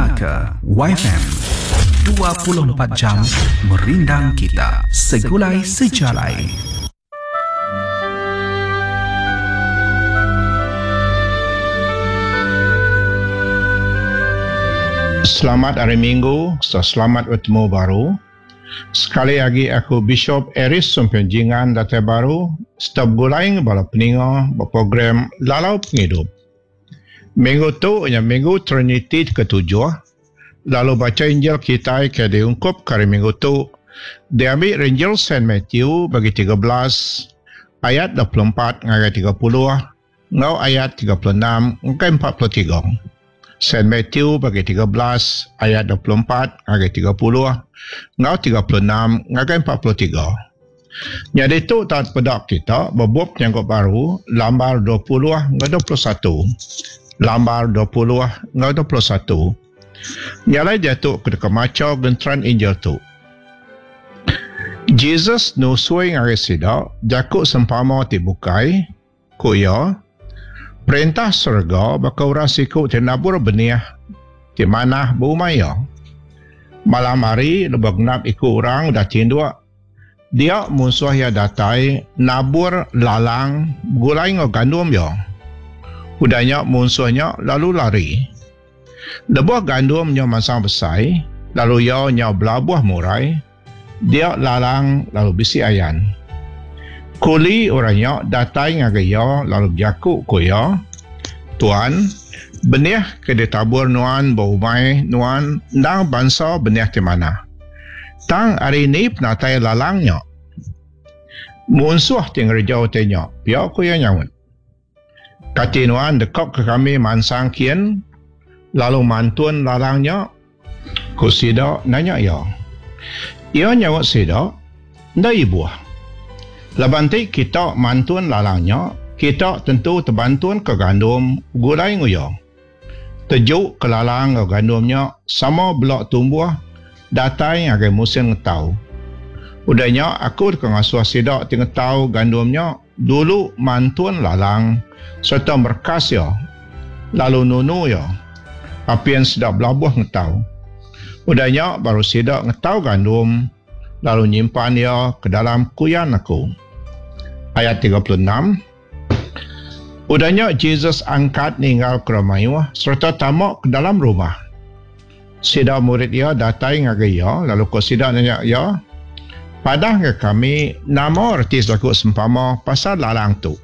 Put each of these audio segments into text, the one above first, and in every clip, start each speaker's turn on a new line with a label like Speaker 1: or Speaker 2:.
Speaker 1: Melaka YFM 24 jam merindang kita segulai sejalai.
Speaker 2: Selamat hari Minggu, selamat bertemu baru. Sekali lagi aku Bishop Eris Sumpenjingan Datai Baru, setiap gulaing bala peninga berprogram Lalau Penghidup. Minggu tu hanya minggu Trinity ketujuh. Lalu baca Injil kita ke diungkup kali minggu tu. Diambil Injil Saint Matthew bagi 13 ayat 24 hingga 30, ngau ayat 36 hingga 43. Saint Matthew bagi 13 ayat 24 hingga 30, ngau 36 hingga 43. Jadi itu tahun pedak kita berbuat nyangkut baru lambar 20 hingga 21. Lambar 20 hingga 21. Nyalai jatuh ke dekat macau gentran Injil tu. Jesus nusui ngari sida jakuk sempama tibukai kuya perintah surga bakau rasiku tenabur benih di mana bumaya. Malam hari lebak nap ikut orang dah tindua. Dia musuh ya datai nabur lalang gulai ngau gandum ya. Udahnya musuhnya lalu lari. Lebuah gandumnya masang besai, lalu ia belabuah murai. Dia lalang lalu bisi ayan. Kuli orangnya datai ngagai ia lalu jakuk ku ia. Tuan, benih ke ditabur nuan bau mai nuan ndang bangsa benih di mana. Tang hari ini penatai lalangnya. Musuh tinggal jauh tanya, biar ku ia nyawut. Katinuan dekok ke kami mansang kian, lalu mantun lalangnya, ku sida nanya ia. Ia nyawut sida, nda ibu. Labanti kita mantun lalangnya, kita tentu terbantun ke gandum gulai nguya. Tejuk ke lalang ke gandumnya, sama blok tumbuh, datai agai musim ngetau. Udahnya aku kengasuh sida tinggal tahu gandumnya, dulu mantun lalang, serta merkas ya, lalu nunu ya, apian sedap labuh ngetau. Udahnya baru sedap ngetau gandum, lalu nyimpan ya ke dalam kuyan aku. Ayat 36. Udahnya Jesus angkat ninggal ke rumah serta tamak ke dalam rumah. Sedap murid ya datai ngagai ya, lalu kau sedap nanya ya, padah ke kami nama artis laku sempama pasal lalang tu.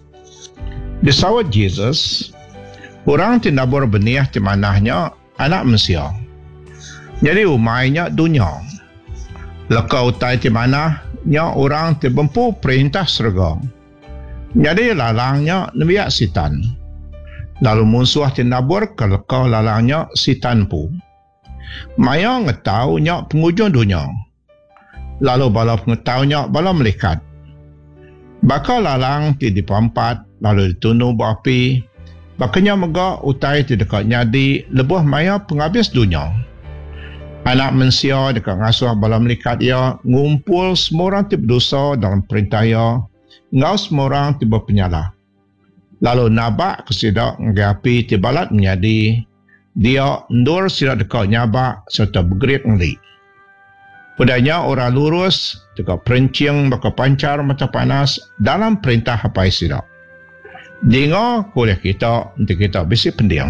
Speaker 2: Disawat Jesus, orang tinabur benih di manahnya anak manusia. Jadi umainya dunia. Lekau utai di manahnya orang terbempu perintah surga. Jadi lalangnya nebiak sitan. Lalu musuh tinabur ke lekau lalangnya sitan pu. Maya ngetau nyak pengujung dunia. Lalu bala pengetahunya bala melikat. Bakal lalang di dipampat, lalu ditunu berapi. Bakanya megak utai di dekat nyadi, lebuh maya penghabis dunia. Anak manusia dekat ngasuh bala melikat ia, ngumpul semua orang tiba dosa dalam perintah ia, ngau semua orang tiba penyala. Lalu nabak kesidak ngapi tibalat menyadi, dia ndur sidak dekat nyabak serta bergerik ngelik. Padanya orang lurus, dekat perencing bakal pancar mata panas dalam perintah hapai sidak. Dengar kuliah kita untuk kita bisi pendiam.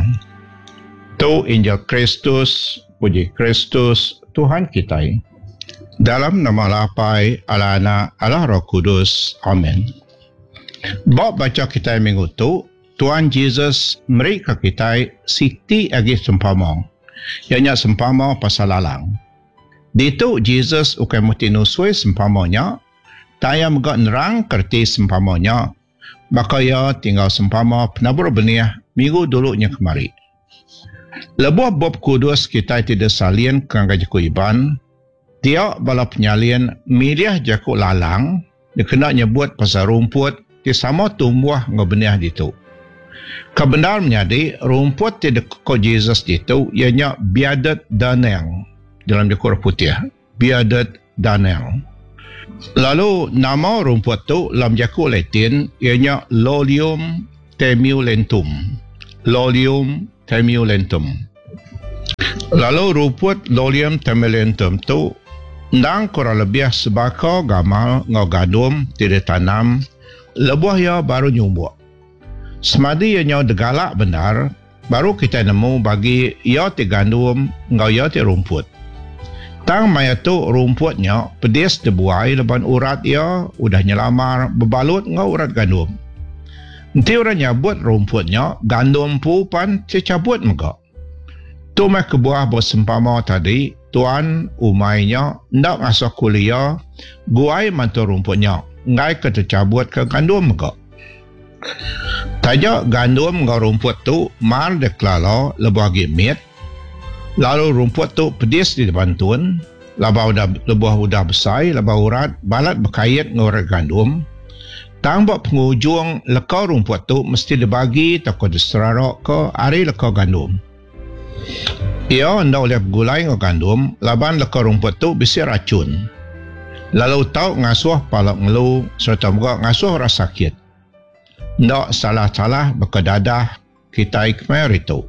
Speaker 2: Tu Injil Kristus, puji Kristus, Tuhan kita. Dalam nama lapai, ala anak, ala roh kudus. Amin. Bab baca kita minggu tu, Tuhan Yesus mereka kita siti agi sempama. Ianya sempama pasal lalang. Di itu Jesus ukai muti nusui sempamanya, taya megak nerang kerti sempamanya, maka ia tinggal sempama penabur benih minggu dulunya kemari. Lebuah Bob Kudus kita tidak salin kangga jaku iban, dia bala penyalin milih jaku lalang, dia kena nyebut pasal rumput, dia sama tumbuh ngau benih itu. Kebenar menjadi rumput tidak kau Jesus itu, ianya biadat daneng. Dalam jakur putih, biadat danel. Lalu nama rumput tu dalam jakur Latin ianya Lolium temulentum. Lolium temulentum. Lalu rumput Lolium temelentum tu ndang kurang lebih sebaka gamal ngau gandum tidak tanam lebuh ya baru nyumbuk. Semadi ia degalak benar baru kita nemu bagi ia ti gandum ngau ia ti rumput. Tang maya tu rumputnya pedis dibuai leban urat ia udah nyelamar berbalut ngau urat gandum. Nanti orang nyabut rumputnya gandum pupan cabut megak. Tu mah kebuah bos sempama tadi, tuan umainya ndak ngasuh kuliah, guai mantu rumputnya, ngai ketecabut ke gandum ke. Tajak gandum ke rumput tu mar deklalo lebuh gimit, lalu rumput tu pedis di depan tun, lebuh udah besar, lebuh urat, balat berkait ngurat gandum. Tangbak pengujung lekau rumput tu mesti dibagi takut diserarok ke hari lekau gandum. Ia hendak oleh gulai dengan gandum, laban lekau rumput tu bisi racun. Lalu tahu ngasuh palak ngelu serta juga ngasuh rasa sakit. Hendak salah-salah berkedadah kita ikmer itu.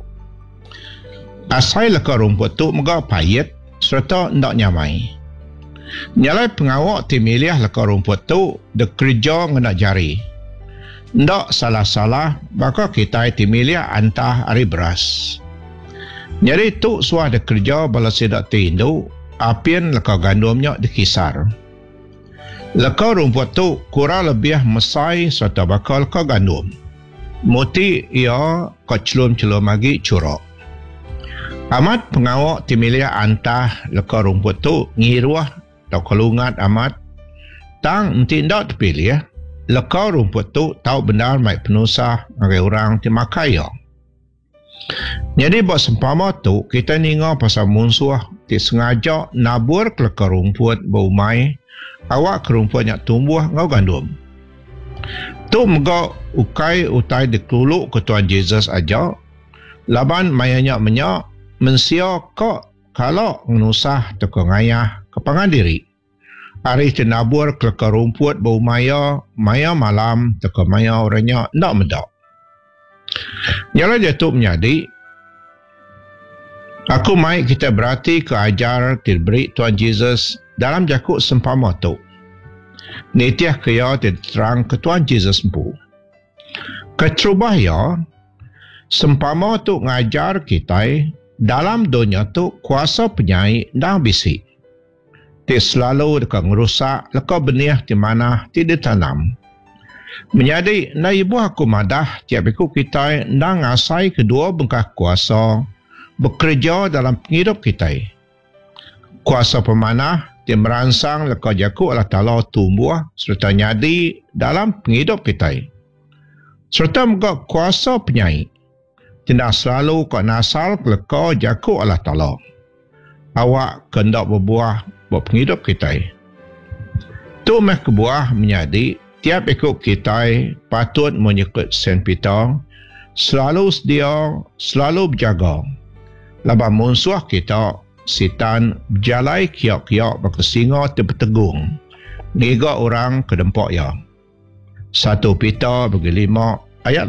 Speaker 2: Asal lekau rumput tu juga payet serta hendak nyamai. Nyalai pengawak ti milih lekau rumput tu dekerja ngenak jari. Hendak salah-salah maka kita ti milih antah hari beras. Jadi tu suah ada kerja bala sidak tindu, apian lekau gandumnya dikisar. Lekau rumput tu kurang lebih mesai serta bakal lekau gandum. Muti ia keclum-celum lagi curok. Amat pengawak timilih antah lekau rumput tu ngiruah atau kelungat amat. Tang nanti ndak terpilih, lekau rumput tu tahu benar mai penusah ngagai orang timakai ya. Jadi buat sempama tu kita ninga pasal musuh ti sengaja nabur ke lekau rumput bau mai awak ke rumputnya tumbuh ngau gandum. Tu mega ukai utai dikeluluk ke Tuan Yesus aja. Laban mayanya menyak mensia kok kalau nusah teko ngayah kepangan diri. Hari tinabur ke lekau rumput bau maya malam teko maya orangnya ndak medak. Yalah dia tu menjadi aku mai kita berarti keajar diberi Tuan Yesus dalam jakuk sempama tu. Nitiah kaya diterang ke Tuan Yesus empu. Ketrubah ya, sempama tu ngajar kita dalam dunia tu kuasa penyai dan bisi. Ti selalu dekat ngerusak lekau benih di mana tidak tanam. Menjadi na ibu aku madah tiap ikut kita dan ngasai kedua bengkah kuasa bekerja dalam penghidup kita. Kuasa pemanah dia merangsang lekau jaku Allah Ta'ala tumbuh serta nyadi dalam penghidup kita. Serta juga kuasa penyai tidak selalu kau nasal lekau jaku Allah Ta'ala. Awak kendak berbuah buat penghidup kita. Tu meh kebuah menjadi tiap ikut kita patut mengikut Saint Peter, selalu sedia, selalu berjaga. Laban musuh kita, setan berjalai kiak-kiak berkesinga terpetegung. Niga orang kedempak ya. 1 Peter bagi 5 ayat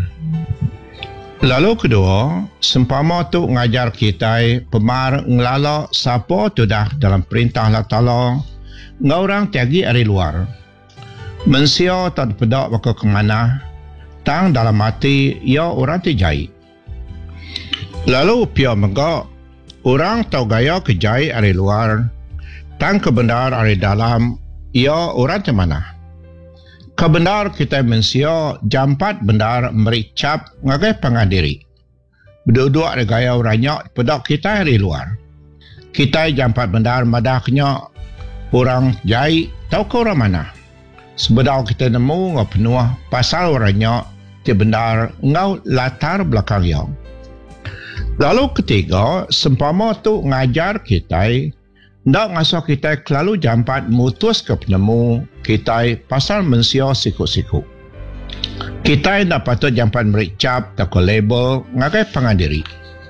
Speaker 2: 8. Lalu kedua, sempama tu ngajar kita pemar ngelala siapa tu dah dalam perintah Allah Ta'ala, ngorang tiagi dari luar. Mensia tak pedak baka ke mana, tang dalam hati ia orang terjai. Lalu pia mega, orang tahu gaya kejai dari luar, tang kebenar dari dalam, ia orang termana. Kebenar kita mensia jampat benar mericap ngagai pengadiri. Berdua-dua gaya orangnya pedak kita dari luar. Kita jampat benar madahnya orang jai tahu ke orang mana. Sebedau kita nemu ngau penuh pasal orangnya ti benar ngau latar belakang yang. Lalu ketiga, sempama tu ngajar kita ndak ngasuh kita kelalu jampat mutus ke penemu kita pasal mensia siku-siku. Kita ndak patut jampat mericap tak label ngagai pengadiri.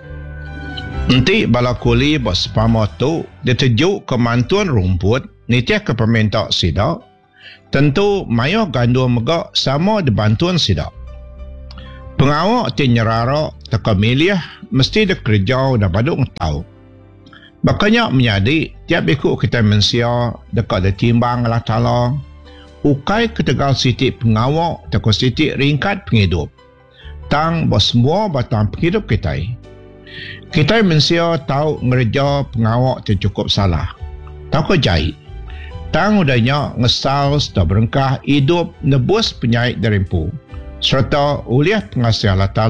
Speaker 2: Nanti bala kuli buat sempama tu ditejuk ke mantuan rumput nitiah ke peminta sidak. Tentu mayo gandum megak sama dibantuan sidak. Pengawak ti nyerarok teka milih mesti ada kerja dah baduk tahu. Makanya menjadi tiap ikut kita manusia dekat ada timbang Allah Ta'ala ukai ketegal sitik pengawak teka sitik ringkat penghidup. Tang bos semua batang penghidup kita. Kita manusia tahu ngerja pengawak tu cukup salah. Tahu ke jahit. Tang udahnya ngesal sudah berengkah hidup nebus penyait dari empu. Serta uliah pengasih Allah Ta'ala